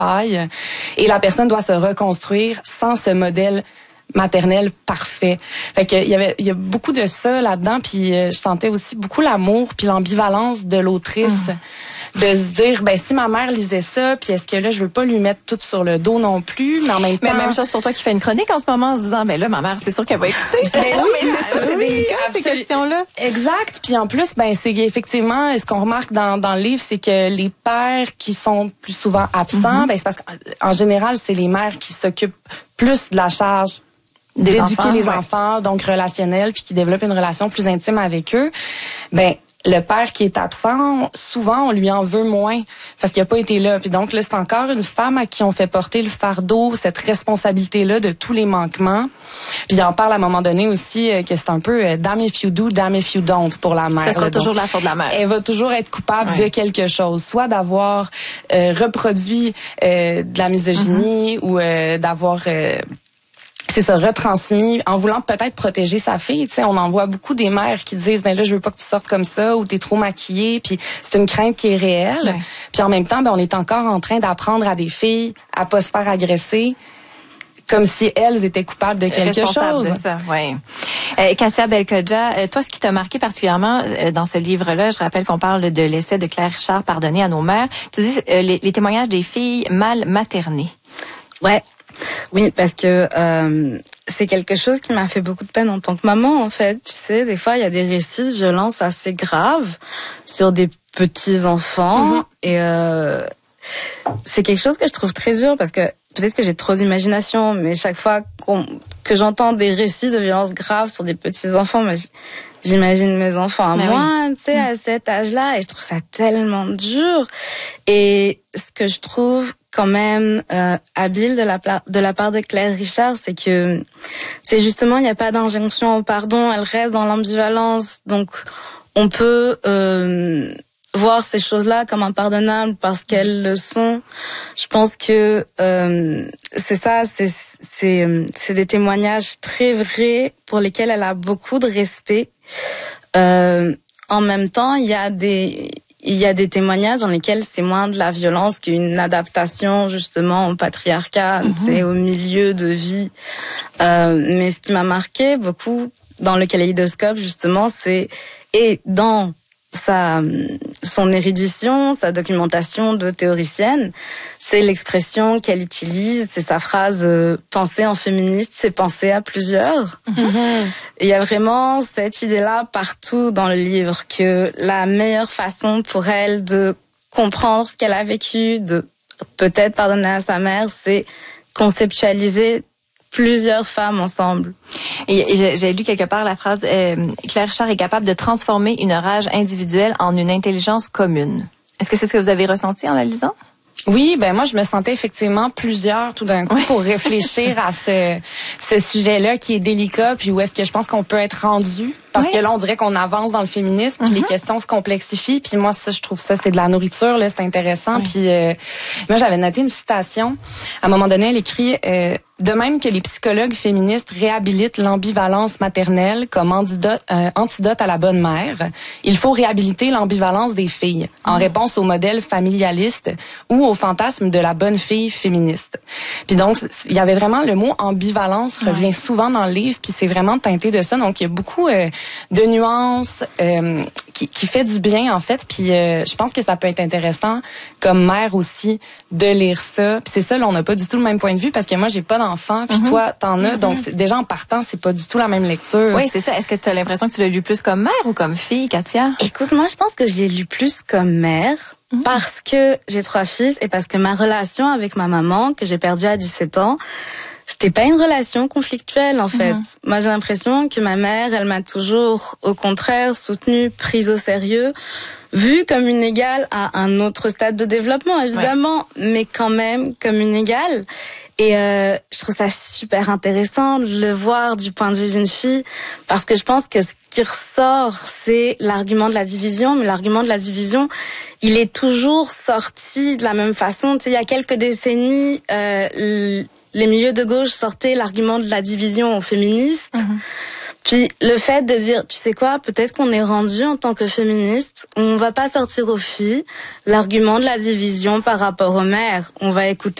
failles et la personne doit se reconstruire sans ce modèle maternel parfait. Fait que il y a beaucoup de ça là-dedans, puis je sentais aussi beaucoup l'amour puis l'ambivalence de l'autrice. De se dire, ben si ma mère lisait ça, puis est-ce que là, je veux pas lui mettre tout sur le dos non plus, mais en même temps... Mais même chose pour toi qui fais une chronique en ce moment en se disant, ben là, ma mère, c'est sûr qu'elle va écouter. C'est délicat, ces questions-là. Exact. Puis en plus, ben c'est effectivement, ce qu'on remarque dans le livre, c'est que les pères qui sont plus souvent absents, ben c'est parce qu'en général, c'est les mères qui s'occupent plus de la charge d'éduquer les enfants, donc relationnels, puis qui développent une relation plus intime avec eux. Ben le père qui est absent, souvent, on lui en veut moins parce qu'il n'a pas été là. Puis donc, là, c'est encore une femme à qui on fait porter le fardeau, cette responsabilité-là de tous les manquements. Puis il en parle à un moment donné aussi que c'est un peu damn if you do, damn if you don't pour la mère. Ça sera toujours la faute de la mère. Elle va toujours être coupable de quelque chose, soit d'avoir reproduit de la misogynie ou d'avoir... c'est ça, retransmis en voulant peut-être protéger sa fille. Tu sais, on en voit beaucoup des mères qui disent, ben là, je veux pas que tu sortes comme ça ou t'es trop maquillée. Puis c'est une crainte qui est réelle. Ouais. Puis en même temps, ben on est encore en train d'apprendre à des filles à pas se faire agresser, comme si elles étaient coupables de quelque chose. De ça, oui. Katia Belkhodja, toi, ce qui t'a marqué particulièrement dans ce livre-là, je rappelle qu'on parle de l'essai de Claire Richard, Pardonner à nos mères. Tu dis les témoignages des filles mal maternées. Ouais. Oui, parce que c'est quelque chose qui m'a fait beaucoup de peine en tant que maman, en fait. Tu sais, des fois, il y a des récits de violence assez graves sur des petits-enfants. Et c'est quelque chose que je trouve très dur, parce que peut-être que j'ai trop d'imagination, mais chaque fois que j'entends des récits de violence graves sur des petits-enfants, j'imagine mes enfants à moi, tu sais, à cet âge-là, et je trouve ça tellement dur. Et ce que je trouve quand même habile de la part de Claire Richard, c'est que c'est justement, il n'y a pas d'injonction au pardon, elle reste dans l'ambivalence, donc on peut voir ces choses-là comme impardonnables parce qu'elles le sont. Je pense que c'est ça, c'est des témoignages très vrais pour lesquels elle a beaucoup de respect. En même temps, il y a des témoignages dans lesquels c'est moins de la violence qu'une adaptation justement au patriarcat, tu sais, au milieu de vie. Mais ce qui m'a marqué beaucoup dans le kaléidoscope justement, et dans son érudition, sa documentation de théoricienne, c'est l'expression qu'elle utilise, c'est sa phrase penser en féministe, c'est penser à plusieurs. Il y a vraiment cette idée-là partout dans le livre, que la meilleure façon pour elle de comprendre ce qu'elle a vécu, de peut-être pardonner à sa mère, c'est conceptualiser plusieurs femmes ensemble. Et j'ai lu quelque part la phrase Claire Richard est capable de transformer une rage individuelle en une intelligence commune. Est-ce que c'est ce que vous avez ressenti en la lisant? Oui, ben moi je me sentais effectivement plusieurs tout d'un coup pour réfléchir à ce sujet-là qui est délicat, puis où est-ce que je pense qu'on peut être rendu, parce que là on dirait qu'on avance dans le féminisme, puis les questions se complexifient, puis moi ça je trouve ça c'est de la nourriture là, c'est intéressant. Puis moi j'avais noté une citation. À un moment donné, elle écrit de même que les psychologues féministes réhabilitent l'ambivalence maternelle comme antidote à la bonne mère, il faut réhabiliter l'ambivalence des filles en réponse au modèle familialiste ou au fantasme de la bonne fille féministe. Puis donc, il y avait vraiment le mot ambivalence revient souvent dans le livre, puis c'est vraiment teinté de ça. Donc, il y a beaucoup de nuances qui fait du bien, en fait. Puis je pense que ça peut être intéressant comme mère aussi de lire ça. Puis c'est ça, là, on n'a pas du tout le même point de vue parce que moi, j'ai pas d'enfant, puis toi, t'en as. Donc, déjà, en partant, c'est pas du tout la même lecture. Oui, c'est ça. Est-ce que tu as l'impression que tu l'as lu plus comme mère ou comme fille, Katia? Écoute, moi, je pense que je l'ai lu plus comme mère parce que j'ai 3 fils et parce que ma relation avec ma maman, que j'ai perdue à 17 ans, c'était pas une relation conflictuelle, en fait. Moi, j'ai l'impression que ma mère, elle m'a toujours, au contraire, soutenue, prise au sérieux, vue comme une égale à un autre stade de développement, évidemment, mais quand même comme une égale. Et je trouve ça super intéressant de le voir du point de vue d'une fille, parce que je pense que ce qui ressort, c'est l'argument de la division, mais l'argument de la division, il est toujours sorti de la même façon. Tu sais, il y a quelques décennies, les milieux de gauche sortaient l'argument de la division aux féministes. Puis le fait de dire, tu sais quoi, peut-être qu'on est rendu en tant que féministe, on va pas sortir aux filles l'argument de la division par rapport aux mères. On va écouter